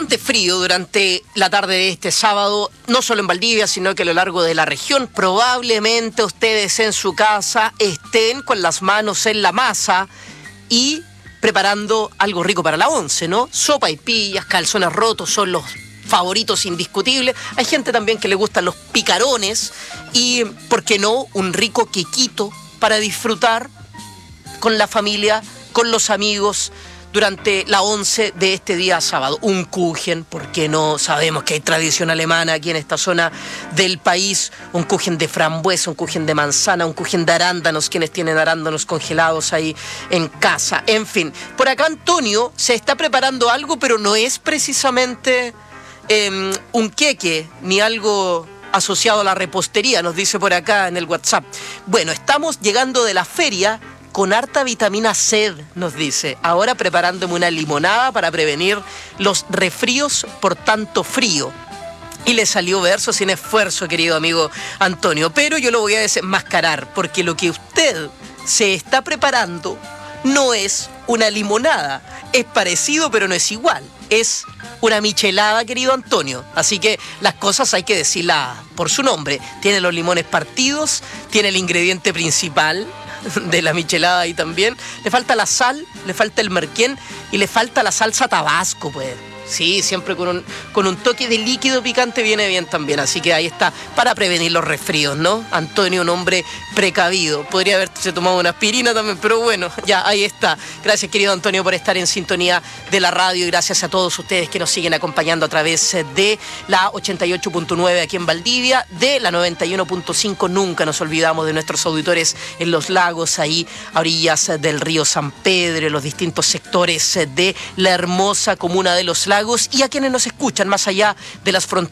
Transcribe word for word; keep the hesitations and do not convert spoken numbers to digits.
bastante frío durante la tarde de este sábado, no solo en Valdivia, sino que a lo largo de la región. Probablemente ustedes en su casa estén con las manos en la masa y preparando algo rico para la once, ¿no? Sopa y pillas, calzones rotos son los favoritos indiscutibles. Hay gente también que le gustan los picarones y, ¿por qué no?, un rico quequito para disfrutar con la familia, con los amigos, durante la once de este día sábado. Un Kuchen, ¿por qué no? Sabemos que hay tradición alemana aquí en esta zona del país. Un Kuchen de frambuesa, un Kuchen de manzana, un Kuchen de arándanos, quienes tienen arándanos congelados ahí en casa. En fin, por acá Antonio se está preparando algo, pero no es precisamente eh, un queque, ni algo asociado a la repostería, nos dice por acá en el WhatsApp. Bueno, estamos llegando de la feria con harta vitamina C, nos dice. Ahora preparándome una limonada para prevenir los resfríos por tanto frío. Y le salió verso sin esfuerzo, querido amigo Antonio. Pero yo lo voy a desenmascarar, porque lo que usted se está preparando no es una limonada. Es parecido, pero no es igual. Es una michelada, querido Antonio. Así que las cosas hay que decirlas por su nombre. Tiene los limones partidos, tiene el ingrediente principal de la michelada ahí también. Le falta la sal, le falta el merquén y le falta la salsa tabasco, pues. Sí, siempre con un, con un toque de líquido picante viene bien también. Así que ahí está, para prevenir los resfríos, ¿no? Antonio, un hombre precavido. Podría haberse tomado una aspirina también, pero bueno, ya, ahí está. Gracias, querido Antonio, por estar en sintonía de la radio y gracias a todos ustedes que nos siguen acompañando a través de la ochenta y ocho punto nueve aquí en Valdivia, de la noventa y uno punto cinco. Nunca nos olvidamos de nuestros auditores en los lagos, ahí a orillas del río San Pedro, en los distintos sectores de la hermosa comuna de Los Lagos, y a quienes nos escuchan más allá de las fronteras